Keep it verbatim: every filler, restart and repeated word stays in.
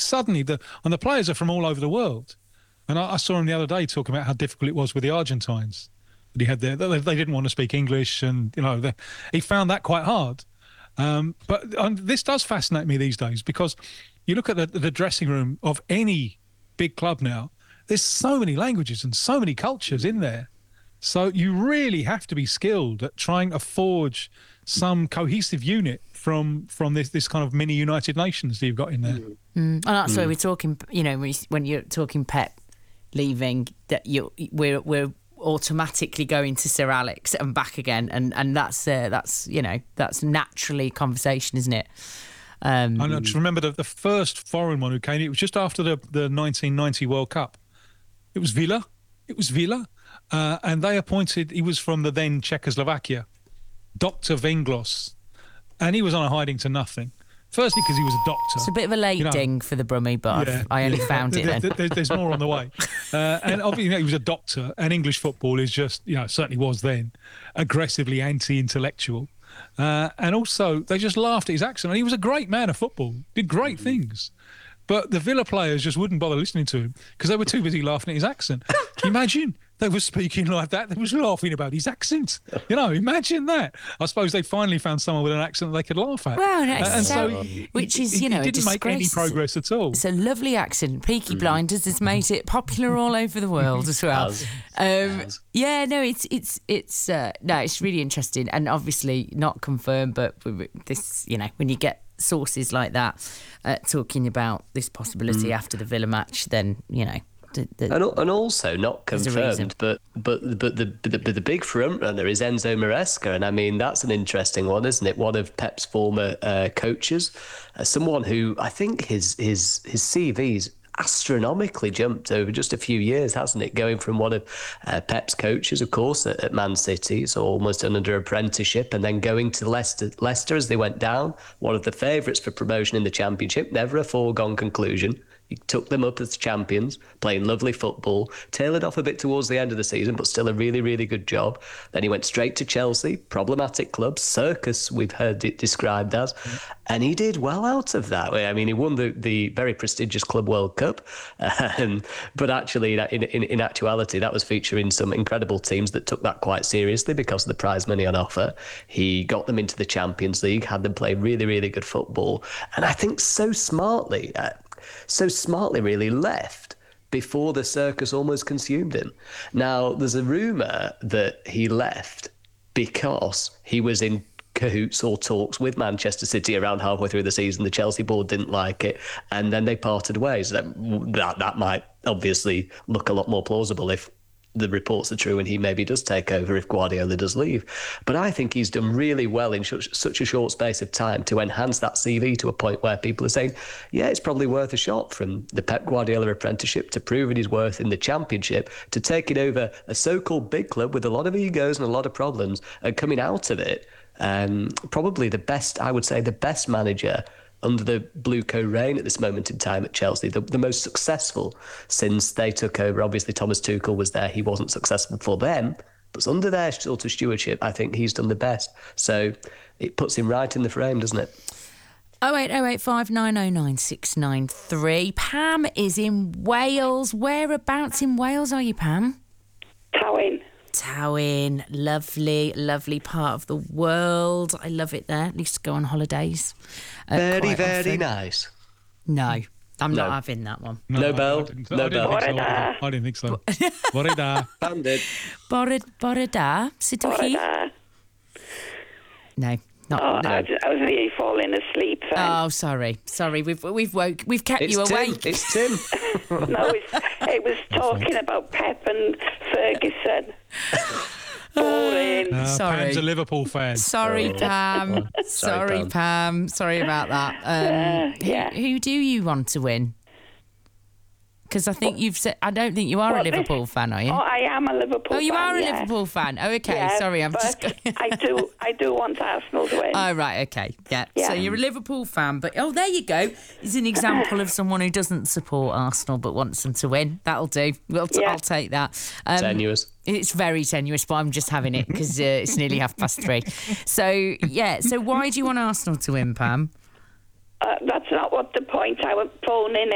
suddenly the and the players are from all over the world. And I, I saw him the other day talking about how difficult it was with the Argentines that he had there. They, they didn't want to speak English, and you know, they, he found that quite hard. Um, but um, this does fascinate me these days because you look at the, the dressing room of any big club now. There's so many languages and so many cultures in there. So you really have to be skilled at trying to forge some cohesive unit from from this this kind of mini United Nations that you've got in there. Mm. And that's mm. why we're talking, you know, when, you, when you're talking Pep leaving, that you we're we're automatically going to Sir Alex and back again, and and that's uh, that's you know that's naturally conversation, isn't it? Um, I know, just remember the, the first foreign one who came. It was just after the the nineteen ninety World Cup. It was Villa. It was Villa. Uh, and they appointed, he was from the then Czechoslovakia, Doctor Venglos. And he was on a hiding to nothing. Firstly, because he was a doctor. It's a bit of a late you know, ding for the Brummie, but yeah, I only yeah. found there, it then. There, there's more on the way. Uh, and obviously, you know, he was a doctor, and English football is just, you know, certainly was then, aggressively anti-intellectual. Uh, and also, they just laughed at his accent. And he was a great man of football, did great mm-hmm. things. But the Villa players just wouldn't bother listening to him because they were too busy laughing at his accent. Can you imagine? They were speaking like that. They was laughing about his accent. You know, imagine that. I suppose they finally found someone with an accent that they could laugh at. Well, no, uh, and so, so he, which is, he, you know, he didn't a make any progress at all. It's a lovely accent. Peaky mm. Blinders has made it popular all over the world as well. Um, yeah, no, it's it's it's uh, no, it's really interesting and obviously not confirmed, but this, you know, when you get sources like that uh, talking about this possibility mm. after the Villa match, then you know. The, the, and, and also not confirmed, but but but the, the the big front runner is Enzo Maresca, and I mean that's an interesting one, isn't it? One of Pep's former uh, coaches, uh, someone who I think his his his C V's astronomically jumped over just a few years, hasn't it? Going from one of uh, Pep's coaches, of course, at, at Man City, so almost under apprenticeship, and then going to Leicester, Leicester as they went down, one of the favourites for promotion in the Championship, never a foregone conclusion. He took them up as champions, playing lovely football, tailored off a bit towards the end of the season, but still a really, really good job. Then he went straight to Chelsea, problematic club, circus we've heard it described as, mm. and he did well out of that. I mean, he won the, the very prestigious Club World Cup, um, but actually, in, in, in actuality, that was featuring some incredible teams that took that quite seriously because of the prize money on offer. He got them into the Champions League, had them play really, really good football, and I think so smartly... Uh, so smartly really left before the circus almost consumed him. Now, there's a rumour that he left because he was in cahoots or talks with Manchester City around halfway through the season. The Chelsea board didn't like it, and then they parted ways. That, that, that might obviously look a lot more plausible if the reports are true and he maybe does take over if Guardiola does leave. But I think he's done really well in such, such a short space of time to enhance that C V to a point where people are saying, yeah, it's probably worth a shot, from the Pep Guardiola apprenticeship to proving his worth in the Championship to taking over a so-called big club with a lot of egos and a lot of problems and coming out of it. Um, probably the best, I would say, the best manager under the Blue Co reign at this moment in time at Chelsea, the, the most successful since they took over. Obviously, Thomas Tuchel was there. He wasn't successful for them, but under their sort of stewardship, I think he's done the best. So it puts him right in the frame, doesn't it? oh eight oh eight five nine oh nine six nine three. Pam is in Wales. Whereabouts in Wales are you, Pam? Tywyn. Tywyn, lovely, lovely part of the world. I love it there. I used to go on holidays. Uh, very, very often. nice. No, I'm no. not having that one. No, no bell. No bell. I didn't think so. Boreda. Bandit. Boreda. Situhi. No. Not, oh, no. I, was, I was really falling asleep then. Oh, sorry, sorry. We've we've woke. We've kept it's you Tim. awake. It's Tim. No, it's, it was talking about Pep and Ferguson. Boring. Uh, sorry, Pam's a Liverpool fan. Sorry, oh. Pam. Oh, sorry, sorry, Pam. Pam. Sorry about that. Um, uh, yeah. who, who do you want to win? Because I think well, you've said, I don't think you are well, a Liverpool this, fan, are you? Oh, I am a Liverpool fan. Oh, you fan, are a yeah. Liverpool fan. Oh, okay. Yeah, Sorry, I'm but just. I do, I do want Arsenal to win. Oh, right. Okay. Yeah. yeah. So you're a Liverpool fan, but oh, there you go. It's an example of someone who doesn't support Arsenal but wants them to win. That'll do. We'll t- yeah. I'll take that. Um, tenuous. It's very tenuous, but I'm just having it because uh, it's nearly half past three. So yeah. So why do you want Arsenal to win, Pam? Uh, that's not what the point I was phoning in.